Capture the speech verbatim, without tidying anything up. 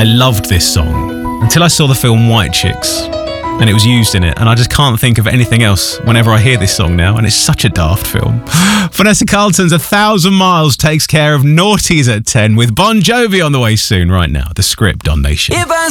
I loved this song until I saw the film White Chicks and it was used in it, and I just can't think of anything else whenever I hear this song now, and it's such a daft film. Vanessa Carlton's A Thousand Miles takes care of Naughties at ten with Bon Jovi on the way soon. Right now, The Script on Nation. If I